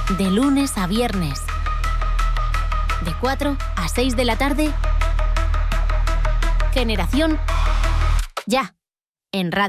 De lunes a viernes. De 4 a 6 de la tarde. Generación Ya. En Radio.